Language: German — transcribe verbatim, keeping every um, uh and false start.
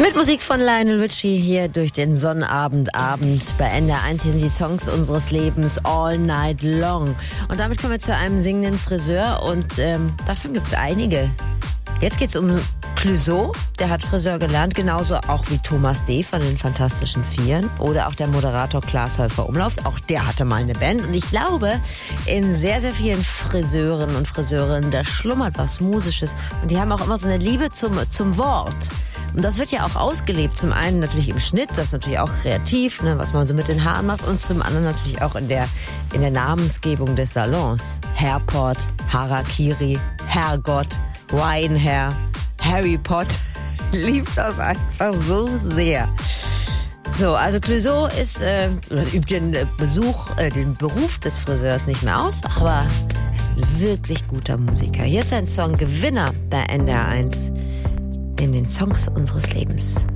Mit Musik von Lionel Richie hier durch den Sonnabendabend. Bei N D R eins sind die Songs unseres Lebens all night long. Und damit kommen wir zu einem singenden Friseur und ähm, davon gibt es einige. Jetzt geht's um Clouseau, der hat Friseur gelernt, genauso auch wie Thomas D. von den Fantastischen Vieren oder auch der Moderator Klaas Häufer Umlauf, auch der hatte mal eine Band und ich glaube, in sehr, sehr vielen Friseuren und Friseurinnen, da schlummert was Musisches und die haben auch immer so eine Liebe zum, zum Wort. Und das wird ja auch ausgelebt, zum einen natürlich im Schnitt, das ist natürlich auch kreativ, ne, was man so mit den Haaren macht und zum anderen natürlich auch in der, in der Namensgebung des Salons. Hairport, Harakiri, Herrgott, Winehair, Harry Potter, liebt das einfach so sehr. So, also Clouseau ist, äh, übt den Besuch, äh, den Beruf des Friseurs nicht mehr aus, aber ist ein wirklich guter Musiker. Hier ist ein Song Gewinner bei N D R eins in den Songs unseres Lebens.